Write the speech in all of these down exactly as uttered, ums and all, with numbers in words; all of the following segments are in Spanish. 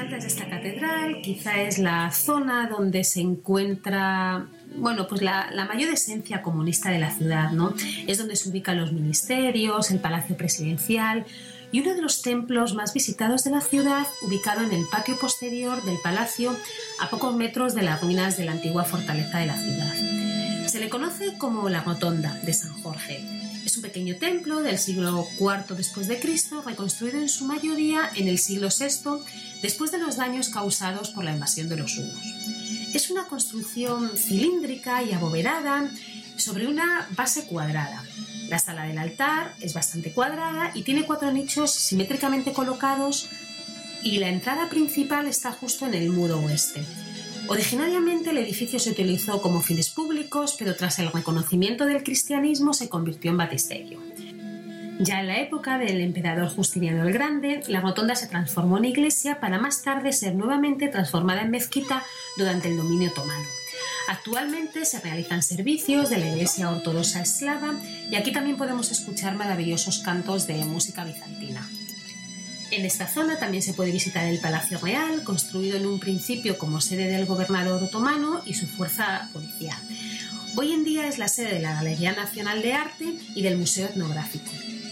faldas de esta catedral quizá es la zona donde se encuentra, bueno, pues la, la mayor esencia comunista de la ciudad, ¿no? Es donde se ubican los ministerios, el Palacio Presidencial y uno de los templos más visitados de la ciudad, ubicado en el patio posterior del palacio, a pocos metros de las ruinas de la antigua fortaleza de la ciudad. Se le conoce como la Rotonda de San Jorge. Es un pequeño templo del siglo cuarto después de Cristo, reconstruido en su mayoría en el siglo sexto, después de los daños causados por la invasión de los hunos. Es una construcción cilíndrica y abovedada sobre una base cuadrada. La sala del altar es bastante cuadrada y tiene cuatro nichos simétricamente colocados, y la entrada principal está justo en el muro oeste. Originariamente el edificio se utilizó como fines públicos, pero tras el reconocimiento del cristianismo se convirtió en baptisterio. Ya en la época del emperador Justiniano el Grande, la rotonda se transformó en iglesia para más tarde ser nuevamente transformada en mezquita durante el dominio otomano. Actualmente se realizan servicios de la Iglesia Ortodoxa Eslava y aquí también podemos escuchar maravillosos cantos de música bizantina. En esta zona también se puede visitar el Palacio Real, construido en un principio como sede del gobernador otomano y su fuerza policial. Hoy en día es la sede de la Galería Nacional de Arte y del Museo Etnográfico.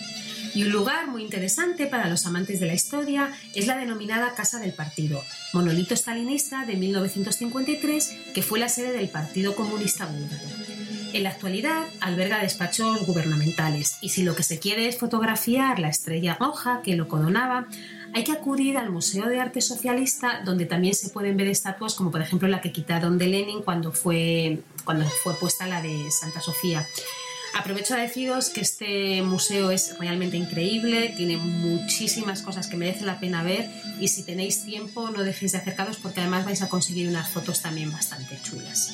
Y un lugar muy interesante para los amantes de la historia es la denominada Casa del Partido, monolito stalinista de mil novecientos cincuenta y tres que fue la sede del Partido Comunista Búlgaro. En la actualidad alberga despachos gubernamentales y si lo que se quiere es fotografiar la estrella roja que lo coronaba, hay que acudir al Museo de Arte Socialista, donde también se pueden ver estatuas como por ejemplo la que quitaron de Lenin cuando fue, cuando fue puesta la de Santa Sofía. Aprovecho a deciros que este museo es realmente increíble, tiene muchísimas cosas que merecen la pena ver y si tenéis tiempo no dejéis de acercaros porque además vais a conseguir unas fotos también bastante chulas.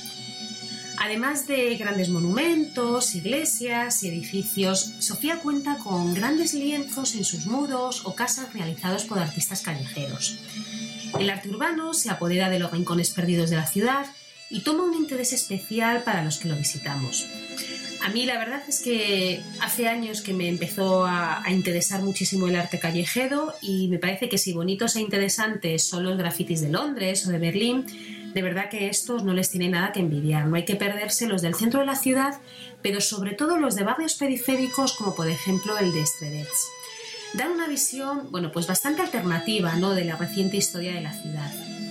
Además de grandes monumentos, iglesias y edificios, Sofía cuenta con grandes lienzos en sus muros o casas realizados por artistas callejeros. El arte urbano se apodera de los rincones perdidos de la ciudad y toma un interés especial para los que lo visitamos. A mí la verdad es que hace años que me empezó a, a interesar muchísimo el arte callejero y me parece que si bonitos e interesantes son los grafitis de Londres o de Berlín, de verdad que estos no les tiene nada que envidiar. No hay que perderse los del centro de la ciudad, pero sobre todo los de barrios periféricos como por ejemplo el de Estredets. Dan una visión, bueno, pues bastante alternativa, ¿no?, de la reciente historia de la ciudad.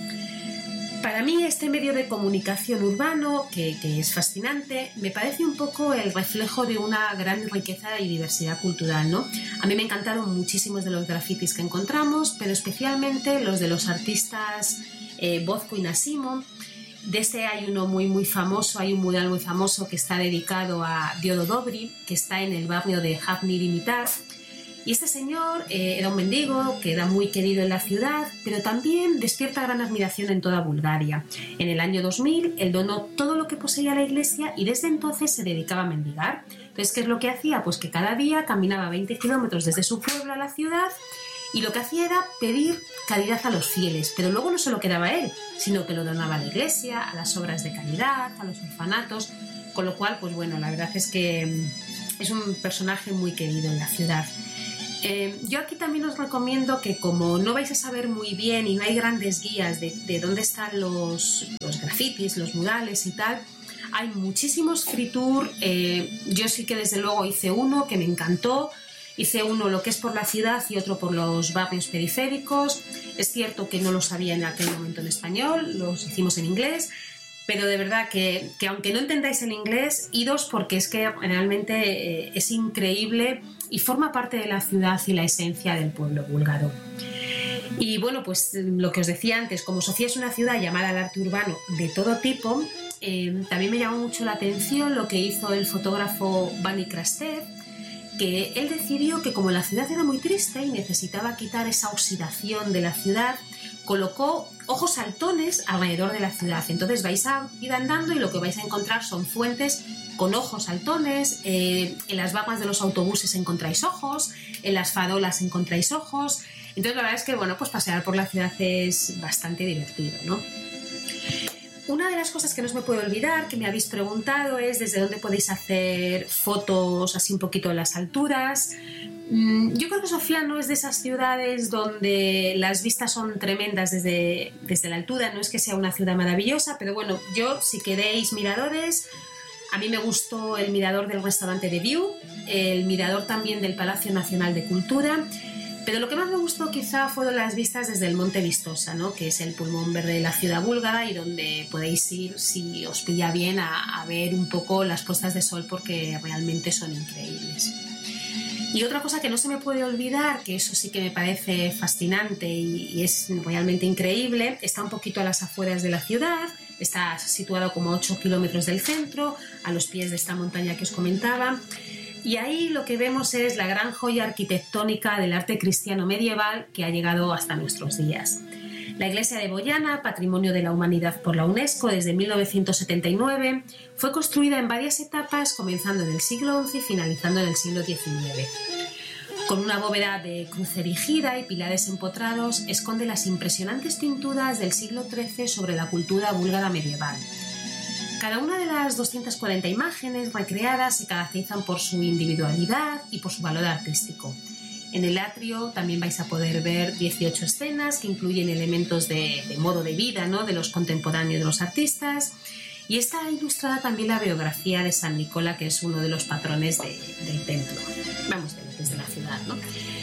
Para mí este medio de comunicación urbano, que, que es fascinante, me parece un poco el reflejo de una gran riqueza y diversidad cultural, ¿no? A mí me encantaron muchísimos de los grafitis que encontramos, pero especialmente los de los artistas eh, Bozko y Nasimo. De este hay uno muy muy famoso, hay un mural muy famoso que está dedicado a Diodo Dobri, que está en el barrio de Javni Dimitar. Y este señor eh, era un mendigo que era muy querido en la ciudad, pero también despierta gran admiración en toda Bulgaria. En el año dos mil, él donó todo lo que poseía la iglesia y desde entonces se dedicaba a mendigar. Entonces, ¿qué es lo que hacía? Pues que cada día caminaba veinte kilómetros desde su pueblo a la ciudad y lo que hacía era pedir caridad a los fieles. Pero luego no se lo quedaba él, sino que lo donaba a la iglesia, a las obras de caridad, a los orfanatos. Con lo cual, pues bueno, la verdad es que es un personaje muy querido en la ciudad. Eh, yo aquí también os recomiendo que como no vais a saber muy bien y no hay grandes guías de, de dónde están los, los grafitis, los murales y tal, hay muchísimos free tour. Eh, yo sí que desde luego hice uno que me encantó. Hice uno lo que es por la ciudad y otro por los barrios periféricos. Es cierto que no lo sabía en aquel momento en español, los hicimos en inglés, pero de verdad que, que aunque no entendáis el inglés, idos porque es que realmente eh, es increíble y forma parte de la ciudad y la esencia del pueblo búlgaro. Y bueno, pues lo que os decía antes, como Sofía es una ciudad llamada al arte urbano de todo tipo, eh, también me llamó mucho la atención lo que hizo el fotógrafo Vani Krastev, que él decidió que como la ciudad era muy triste y necesitaba quitar esa oxidación de la ciudad, colocó ojos saltones alrededor de la ciudad. Entonces vais a ir andando y lo que vais a encontrar son fuentes con ojos saltones, eh, en las barras de los autobuses encontráis ojos, en las farolas encontráis ojos. Entonces la verdad es que bueno, pues pasear por la ciudad es bastante divertido, ¿no? Una de las cosas que no os me puedo olvidar, que me habéis preguntado, es desde dónde podéis hacer fotos así un poquito en las alturas. Yo creo que Sofía no es de esas ciudades donde las vistas son tremendas desde, desde la altura, no es que sea una ciudad maravillosa, pero bueno, yo, si queréis miradores, a mí me gustó el mirador del restaurante de View, el mirador también del Palacio Nacional de Cultura, pero lo que más me gustó quizá fueron las vistas desde el Monte Vistosa, ¿no? Que es el pulmón verde de la ciudad búlgara y donde podéis ir, si os pilla bien, a, a ver un poco las puestas de sol porque realmente son increíbles. Y otra cosa que no se me puede olvidar, que eso sí que me parece fascinante y, y es realmente increíble, está un poquito a las afueras de la ciudad, está situado como a ocho kilómetros del centro, a los pies de esta montaña que os comentaba, y ahí lo que vemos es la gran joya arquitectónica del arte cristiano medieval que ha llegado hasta nuestros días. La iglesia de Bojana, Patrimonio de la Humanidad por la UNESCO desde mil novecientos setenta y nueve, fue construida en varias etapas, comenzando en el siglo once y finalizando en el siglo diecinueve. Con una bóveda de cruz erigida y pilares empotrados, esconde las impresionantes pinturas del siglo trece sobre la cultura búlgara medieval. Cada una de las doscientas cuarenta imágenes recreadas se caracterizan por su individualidad y por su valor artístico. En el atrio también vais a poder ver dieciocho escenas que incluyen elementos de, de modo de vida, ¿no?, de los contemporáneos de los artistas, y está ilustrada también la biografía de San Nicola, que es uno de los patrones de, del templo, vamos, de, desde la ciudad, ¿no?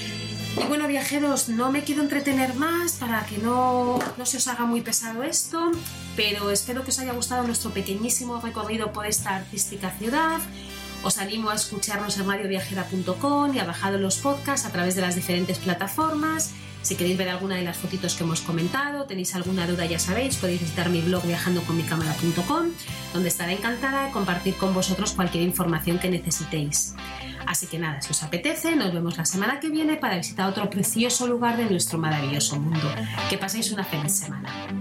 Y bueno, viajeros, no me quiero entretener más para que no, no se os haga muy pesado esto, pero espero que os haya gustado nuestro pequeñísimo recorrido por esta artística ciudad. Os animo a escucharnos en radio viajera punto com y a bajar los podcasts a través de las diferentes plataformas. Si queréis ver alguna de las fotitos que hemos comentado, tenéis alguna duda, ya sabéis, podéis visitar mi blog viajando con mi cámara punto com, donde estaré encantada de compartir con vosotros cualquier información que necesitéis. Así que nada, si os apetece, nos vemos la semana que viene para visitar otro precioso lugar de nuestro maravilloso mundo. Que paséis una feliz semana.